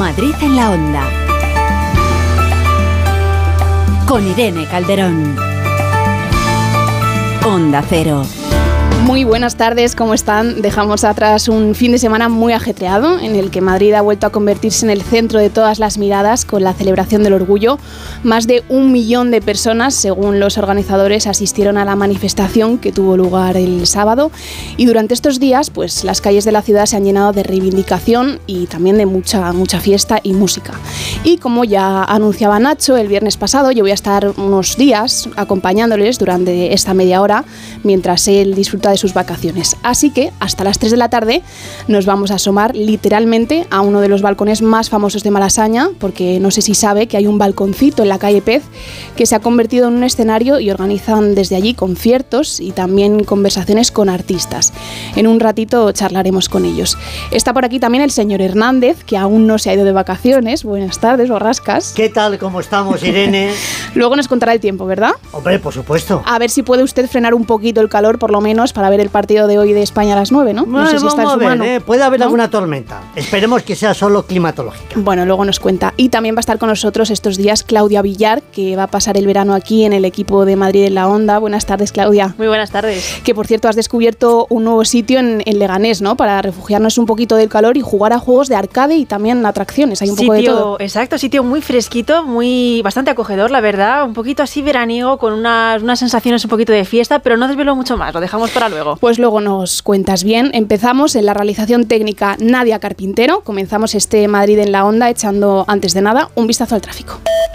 Madrid en la Onda. Con Irene Calderón. Onda Cero. Muy buenas tardes, ¿cómo están? Dejamos atrás un fin de semana muy ajetreado en el que Madrid ha vuelto a convertirse en el centro de todas las miradas con la celebración del orgullo. Más de 1 millón de personas, según los organizadores, asistieron a la manifestación que tuvo lugar el sábado, y durante estos días pues las calles de la ciudad se han llenado de reivindicación y también de mucha fiesta y música. Y como ya anunciaba Nacho el viernes pasado, yo voy a estar unos días acompañándoles durante esta media hora mientras él disfruta de sus vacaciones. Así que hasta las 3 de la tarde nos vamos a asomar literalmente a uno de los balcones más famosos de Malasaña, porque no sé si sabe que hay un balconcito en la calle Pez que se ha convertido en un escenario y organizan desde allí conciertos y también conversaciones con artistas. En un ratito charlaremos con ellos. Está por aquí también el señor Hernández, que aún no se ha ido de vacaciones. Buenas tardes, Borrascas. ¿Qué tal? ¿Cómo estamos, Irene? Luego nos contará el tiempo, ¿verdad? Hombre, por supuesto. A ver si puede usted frenar un poquito el calor, por lo menos, para ver el partido de hoy de España a las 9, ¿no? No sé si está en su mano. Puede haber alguna tormenta. Esperemos que sea solo climatológica. Bueno, luego nos cuenta. Y también va a estar con nosotros estos días Claudia Villar, que va a pasar el verano aquí en el equipo de Madrid en la Onda. Buenas tardes, Claudia. Muy buenas tardes. Que, por cierto, has descubierto un nuevo sitio en Leganés, ¿no? Para refugiarnos un poquito del calor y jugar a juegos de arcade y también atracciones. Hay un poco de todo. Exacto, sitio muy fresquito, bastante acogedor, la verdad. Un poquito así veraniego, con unas sensaciones un poquito de fiesta, pero no desvelo mucho más, lo dejamos para luego. Pues luego nos cuentas bien. Empezamos en la realización técnica Nadia Carpintero. Comenzamos este Madrid en la Onda echando, antes de nada, un vistazo al tráfico.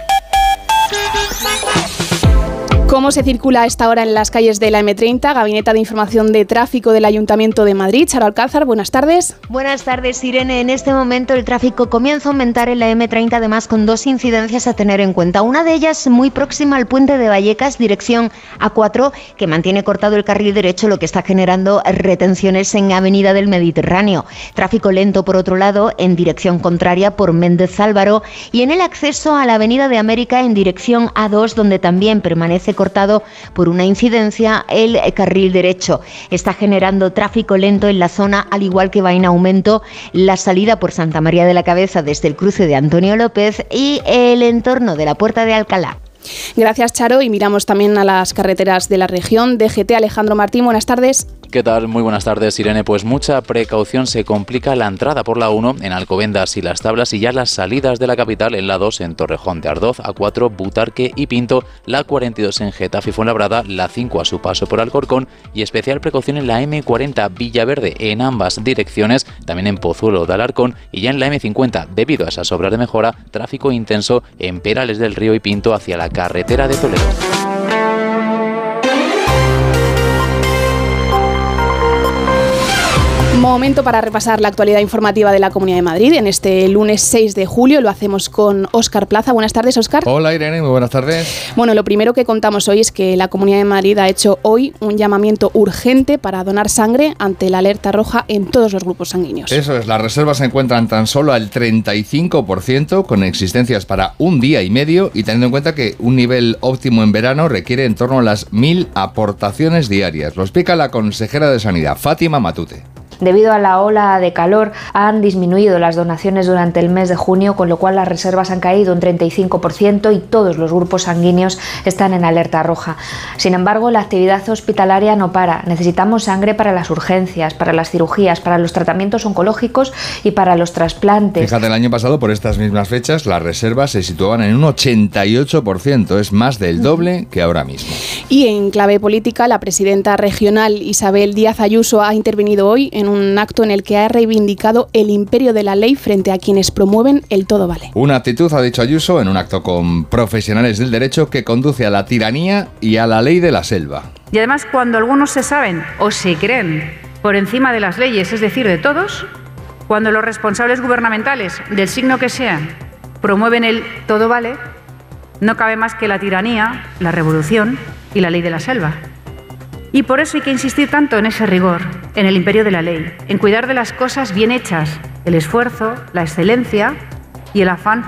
¿Cómo se circula a esta hora en las calles de la M30? Gabinete de Información de Tráfico del Ayuntamiento de Madrid. Charo Alcázar, buenas tardes. Buenas tardes, Irene. En este momento el tráfico comienza a aumentar en la M30, además con 2 incidencias a tener en cuenta. Una de ellas muy próxima al puente de Vallecas, dirección A4, que mantiene cortado el carril derecho, lo que está generando retenciones en Avenida del Mediterráneo. Tráfico lento, por otro lado, en dirección contraria por Méndez Álvaro, y en el acceso a la Avenida de América en dirección A2, donde también permanece cortado por una incidencia el carril derecho. Está generando tráfico lento en la zona, al igual que va en aumento la salida por Santa María de la Cabeza desde el cruce de Antonio López y el entorno de la Puerta de Alcalá. Gracias, Charo, y miramos también a las carreteras de la región. DGT, Alejandro Martín, buenas tardes. ¿Qué tal? Muy buenas tardes, Irene. Pues mucha precaución, se complica la entrada por la 1 en Alcobendas y Las Tablas, y ya las salidas de la capital en la 2 en Torrejón de Ardoz, A4, Butarque y Pinto, la 42 en Getafe y Fuenlabrada, la 5 a su paso por Alcorcón, y especial precaución en la M40 Villaverde en ambas direcciones, también en Pozuelo de Alarcón, y ya en la M50, debido a esas obras de mejora, tráfico intenso en Perales del Río y Pinto hacia la carretera de Toledo. Momento para repasar la actualidad informativa de la Comunidad de Madrid en este lunes 6 de julio. Lo hacemos con Óscar Plaza. Buenas tardes, Óscar. Hola, Irene, muy buenas tardes. Bueno, lo primero que contamos hoy es que la Comunidad de Madrid ha hecho hoy un llamamiento urgente para donar sangre ante la alerta roja en todos los grupos sanguíneos. Eso es, las reservas se encuentran tan solo al 35%, con existencias para un día y medio, y teniendo en cuenta que un nivel óptimo en verano requiere en torno a las 1.000 aportaciones diarias. Lo explica la consejera de Sanidad, Fátima Matute. Debido a la ola de calor han disminuido las donaciones durante el mes de junio, con lo cual las reservas han caído un 35% y todos los grupos sanguíneos están en alerta roja. Sin embargo, la actividad hospitalaria no para. Necesitamos sangre para las urgencias, para las cirugías, para los tratamientos oncológicos y para los trasplantes. Fíjate, el año pasado, por estas mismas fechas, las reservas se situaban en un 88%, es más del doble que ahora mismo. Y en clave política, la presidenta regional Isabel Díaz Ayuso ha intervenido hoy en un acto en el que ha reivindicado el imperio de la ley frente a quienes promueven el todo vale. Una actitud, ha dicho Ayuso, en un acto con profesionales del derecho, que conduce a la tiranía y a la ley de la selva. Y además, cuando algunos se saben o se creen por encima de las leyes, es decir, de todos, cuando los responsables gubernamentales, del signo que sean, promueven el todo vale, no cabe más que la tiranía, la revolución y la ley de la selva. Y por eso hay que insistir tanto en ese rigor, en el imperio de la ley, en cuidar de las cosas bien hechas, el esfuerzo, la excelencia y el afán